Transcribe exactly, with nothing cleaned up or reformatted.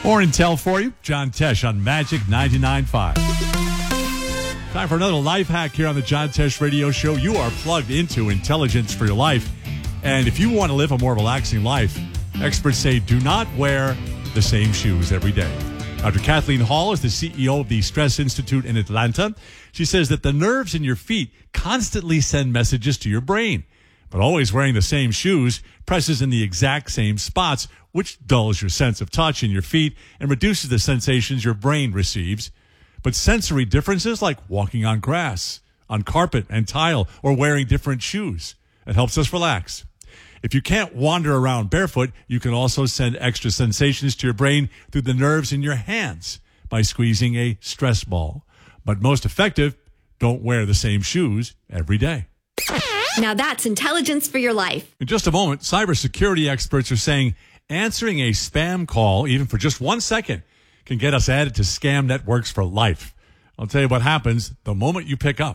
More intel for you. John Tesh on Magic ninety-nine point five. Time for another life hack here on the John Tesh Radio Show. You are plugged into intelligence for your life. And if you want to live a more relaxing life, experts say do not wear the same shoes every day. Doctor Kathleen Hall is the C E O of the Stress Institute in Atlanta. She says that the nerves in your feet constantly send messages to your brain. But always wearing the same shoes presses in the exact same spots, which dulls your sense of touch in your feet and reduces the sensations your brain receives. But sensory differences like walking on grass, on carpet and tile, or wearing different shoes, it helps us relax. If you can't wander around barefoot, you can also send extra sensations to your brain through the nerves in your hands by squeezing a stress ball. But most effective, don't wear the same shoes every day. Now that's intelligence for your life. In just a moment, cybersecurity experts are saying answering a spam call, even for just one second, can get us added to scam networks for life. I'll tell you what happens the moment you pick up.